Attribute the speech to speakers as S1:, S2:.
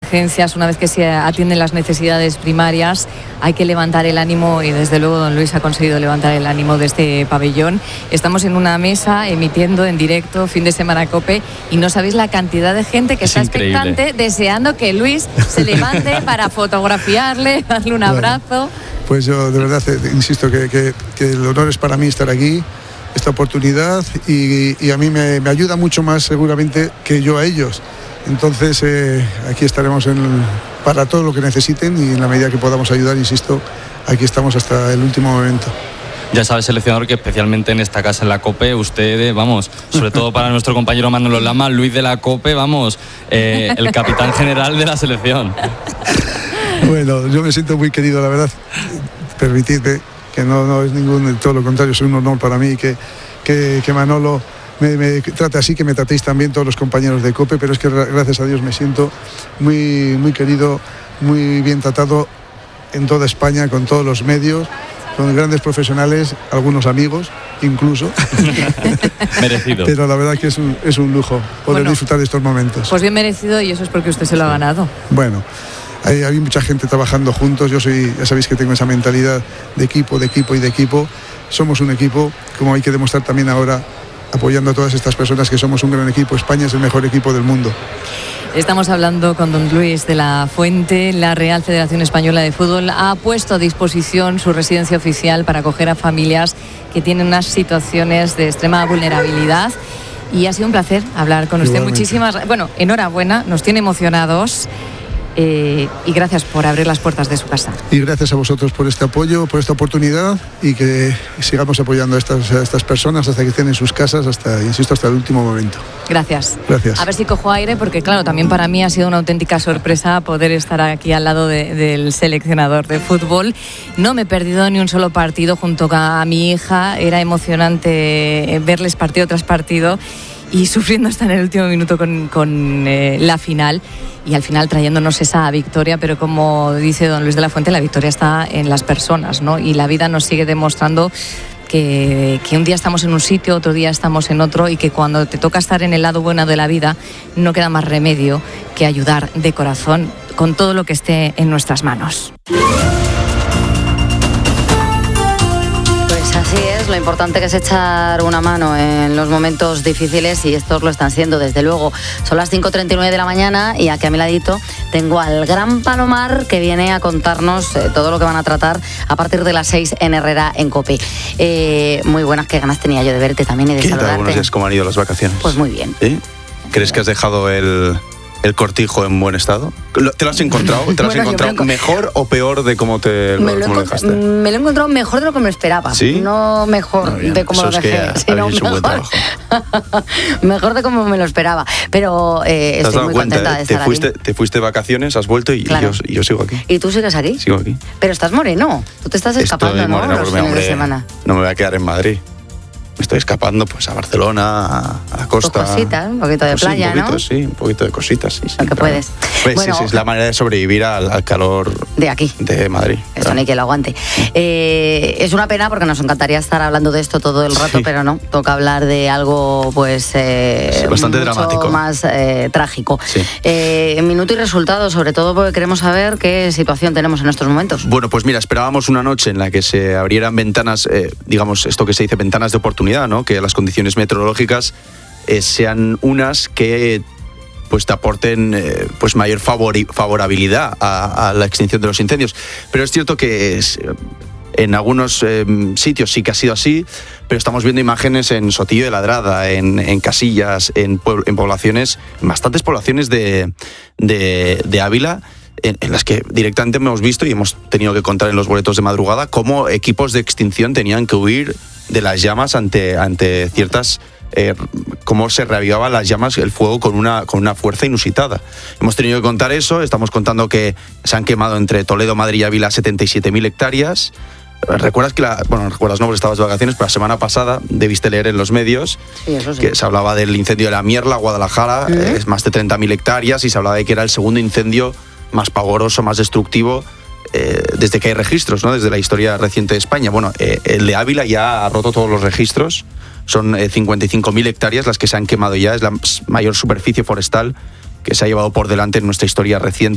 S1: urgencias, una vez que se atienden las necesidades primarias, hay que levantar el ánimo y desde luego don Luis ha conseguido levantar el ánimo de este pabellón. Estamos en una mesa emitiendo en directo fin de semana COPE y no sabéis la cantidad de gente que está expectante, deseando que Luis se levante para fotografiarle, darle un abrazo.
S2: Pues yo de verdad insisto que el honor es para mí estar aquí, esta oportunidad, y a mí me ayuda mucho más seguramente que yo a ellos. Entonces aquí estaremos para todo lo que necesiten y en la medida que podamos ayudar, insisto, aquí estamos hasta el último momento.
S3: Ya sabes, seleccionador, que especialmente en esta casa, en la COPE, usted, vamos, sobre todo para nuestro compañero Manolo Lama, Luis de la COPE, vamos, el capitán general de la selección.
S2: Bueno, yo me siento muy querido, la verdad. Permitidme que no es todo lo contrario, es un honor para mí que Manolo me trate así, que me tratéis también todos los compañeros de COPE, pero es que gracias a Dios me siento muy, muy querido, muy bien tratado en toda España, con todos los medios, con grandes profesionales, algunos amigos incluso.
S3: Merecido.
S2: Pero la verdad que es un lujo poder disfrutar de estos momentos.
S1: Pues bien merecido, y eso es porque usted se lo ha ganado.
S2: Bueno, hay mucha gente trabajando juntos. Yo ya sabéis que tengo esa mentalidad de equipo. Somos un equipo, como hay que demostrar también ahora, apoyando a todas estas personas, que somos un gran equipo. España es el mejor equipo del mundo.
S1: Estamos hablando con don Luis de la Fuente. La Real Federación Española de Fútbol ha puesto a disposición su residencia oficial para acoger a familias que tienen unas situaciones de extrema vulnerabilidad. Y ha sido un placer hablar con usted. Bueno, enhorabuena, nos tiene emocionados. Y gracias por abrir las puertas de su casa.
S2: Y gracias a vosotros por este apoyo, por esta oportunidad, y que sigamos apoyando a estas personas hasta que estén en sus casas, hasta el último momento.
S1: Gracias.
S2: Gracias.
S1: A ver si cojo aire, porque claro, también para mí ha sido una auténtica sorpresa poder estar aquí al lado del seleccionador de fútbol. No me he perdido ni un solo partido junto a mi hija. Era emocionante verles partido tras partido y sufriendo hasta en el último minuto con la final, y al final trayéndonos esa victoria. Pero como dice don Luis de la Fuente, la victoria está en las personas, ¿no? Y la vida nos sigue demostrando que un día estamos en un sitio, otro día estamos en otro, y que cuando te toca estar en el lado bueno de la vida, no queda más remedio que ayudar de corazón con todo lo que esté en nuestras manos.
S4: Así es, lo importante que es echar una mano en los momentos difíciles, y estos lo están siendo, desde luego. Son las 5:39 de la mañana y aquí a mi ladito tengo al gran Palomar, que viene a contarnos todo lo que van a tratar a partir de las 6 en Herrera, en COPE. Muy buenas, qué ganas tenía yo de verte también y de saludarte.
S5: Buenos días, ¿cómo han ido las vacaciones?
S4: Pues muy bien.
S5: ¿Sí? ¿Crees que has dejado el cortijo en buen estado? ¿Te lo has encontrado? ¿Te lo has encontrado mejor o peor de cómo lo dejaste?
S4: Me lo he encontrado mejor de lo que me esperaba.
S5: ¿Sí?
S4: No mejor de cómo lo dejé, sino mejor. Mejor de cómo me lo esperaba. Pero estoy muy contenta de estar aquí.
S5: Te fuiste de vacaciones, has vuelto y yo sigo aquí.
S4: ¿Y tú sigues aquí?
S5: Sigo aquí.
S4: Pero estás moreno. Tú te estás escapando, ¿no? Los fines de semana.
S5: No me voy a quedar en Madrid. Me estoy escapando pues a Barcelona, a la costa.
S4: Pues cositas, un poquito de playa,
S5: un poquito,
S4: ¿no?
S5: Sí, un poquito de cositas. Sí,
S4: lo que puedes.
S5: Pues, bueno, sí, es la manera de sobrevivir al calor
S4: de aquí,
S5: de Madrid.
S4: Esto no hay que lo aguante. Es una pena, porque nos encantaría estar hablando de esto todo el rato, pero no, toca hablar de algo pues
S5: bastante
S4: mucho
S5: dramático,
S4: más trágico.
S5: Sí.
S4: Minuto y resultado, sobre todo porque queremos saber qué situación tenemos en estos momentos.
S5: Bueno, pues mira, esperábamos una noche en la que se abrieran ventanas, digamos, esto que se dice ventanas de oportunidad, ¿no? Que las condiciones meteorológicas sean unas que pues te aporten pues mayor favorabilidad a la extinción de los incendios. Pero es cierto que en algunos sitios sí que ha sido así, pero estamos viendo imágenes en Sotillo de Ladrada, en Casillas, en poblaciones, bastantes poblaciones de Ávila, en las que directamente hemos visto y hemos tenido que contar en los boletos de madrugada cómo equipos de extinción tenían que huir de las llamas ante ciertas cómo se reavivaban las llamas, el fuego con una fuerza inusitada. Hemos tenido que contar eso. Estamos contando que se han quemado entre Toledo, Madrid y Ávila 77.000 hectáreas. ¿Recuerdas no, porque estabas de vacaciones, pero la semana pasada debiste leer en los medios que se hablaba del incendio de la Mierla, Guadalajara, es más de 30.000 hectáreas, y se hablaba de que era el segundo incendio más pavoroso, más destructivo desde que hay registros, ¿no? Desde la historia reciente de España. Bueno, el de Ávila ya ha roto todos los registros. Son 55.000 hectáreas las que se han quemado ya. Es la mayor superficie forestal que se ha llevado por delante en nuestra historia reciente.